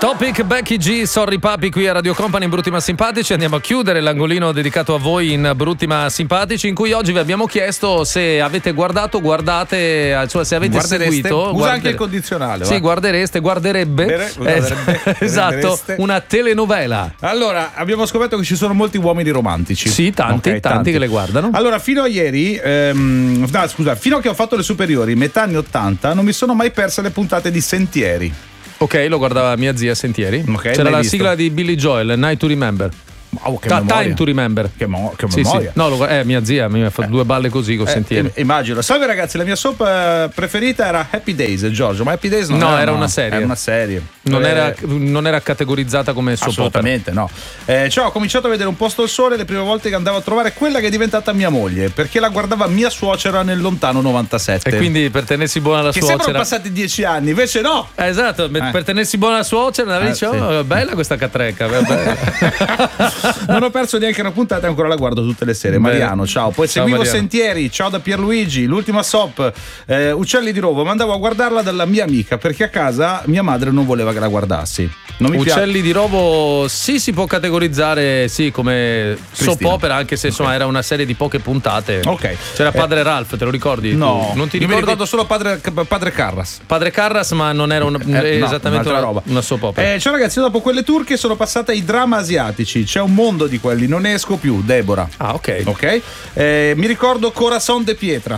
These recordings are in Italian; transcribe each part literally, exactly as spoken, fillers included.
Topic, Becky G, Sorry Papi qui a Radio Company in Brutti ma Simpatici. Andiamo a chiudere l'angolino dedicato a voi in Brutti ma Simpatici, in cui oggi vi abbiamo chiesto se avete guardato, guardate, cioè se avete seguito. Usa guarder- anche il condizionale. Sì, va. guardereste, guarderebbe. Bere, guarderebbe eh, esatto, guardereste. una telenovela. Allora, abbiamo scoperto che ci sono molti uomini romantici. Sì, tanti, Okay, tanti, tanti che le guardano. Allora, fino a ieri, ehm, no, scusa, fino a che ho fatto le superiori, metà anni ottanta, non mi sono mai persa le puntate di Sentieri. Ok, lo guardava mia zia Sentieri. Okay, C'era l'hai la visto? sigla di Billy Joel, Night to Remember. Oh, che Ta- memoria. Time to Remember. Che, mo- che Sì, memoria. sì. No, lo, eh, mia zia mi ha fatto due balle così con Eh, Sentieri. im- immagino. Salve ragazzi, la mia soap eh, preferita era Happy Days, Giorgio. Ma Happy Days non No, era, era una serie. Era una serie. Non, Eh, era, non era categorizzata come soap opera. Assolutamente no. Eh, cioè, ho cominciato a vedere Un posto al sole le prime volte che andavo a trovare quella che è diventata mia moglie, perché la guardava mia suocera nel lontano novantasette. E quindi per tenersi buona la che suocera. sembrano passati dieci anni, invece no. Eh, esatto, per- Eh. per tenersi buona la suocera, Eh, dice, sì. oh, bella questa catrecca. vabbè. Non ho perso neanche una puntata e ancora la guardo tutte le sere. Beh. Mariano, ciao. Poi Ciao, seguivo Mariano. Sentieri, ciao da Pierluigi, l'ultima soap, eh, Uccelli di Rovo, ma andavo a guardarla dalla mia amica perché a casa mia madre non voleva che la guardassi. Non mi piace. Uccelli di Rovo sì, si può categorizzare sì come soap Cristina. opera, anche se insomma era una serie di poche puntate. Ok. C'era Padre Ralph, te lo ricordi? No, Tu? Non ti io mi ricordi? ricordo solo padre, padre Carras. Padre Carras, ma non era un- Eh, no, esattamente un'altra una, roba. una soap opera. Eh, ciao ragazzi, io dopo quelle turche sono passata ai drama asiatici. C'è un mondo di quelli, non ne esco più. Deborah. Ah, ok. Ok. Eh, mi ricordo Corazon de Pietra.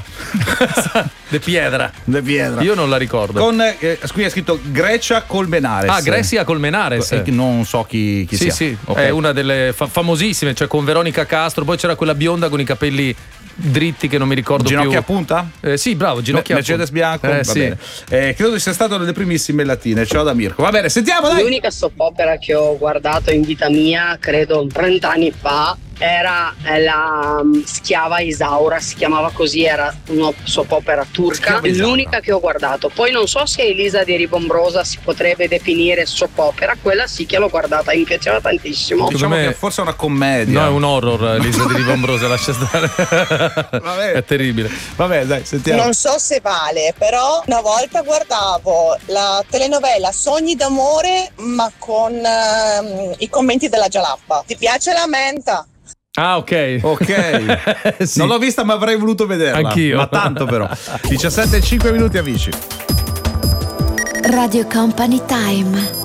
De Piedra. De Pietra. Io non la ricordo. Con eh, qui è scritto Grecia Colmenares. Ah, Grecia Colmenares. Eh, non so chi, chi Sì, sia. sì, Ok. è una delle fa- famosissime, cioè con Veronica Castro, poi c'era quella bionda con i capelli dritti che non mi ricordo Ginocchia a più. punta? Eh, sì, bravo, ginocchia a Mercedes punta. Bianco. Eh, Va sì. bene. Eh, credo sia stato delle primissime latine. Ciao da Mirko. Va bene, sentiamo dai. L'unica soap opera che ho guardato in vita mia, credo trenta anni fa, era la um, Schiava Isaura, si chiamava così, era una soap opera turca, Schiava Isaura. l'unica che ho guardato. Poi non so se Elisa di Ribombrosa si potrebbe definire soap opera, quella sì che l'ho guardata, mi piaceva tantissimo. Diciamo me- che forse è una commedia. No, è un horror, Lisa di Rivombrosa, lascia stare. Vabbè. È terribile. Vabbè, dai, sentiamo. Non so se vale, però una volta guardavo la telenovela Sogni d'amore, ma con ehm, i commenti della Gialappa. Ti piace la menta? Ah, ok. Ok. Sì. Non l'ho vista, ma avrei voluto vederla. Anch'io. Ma tanto però. diciassette e cinque minuti, amici. Radio Company Time.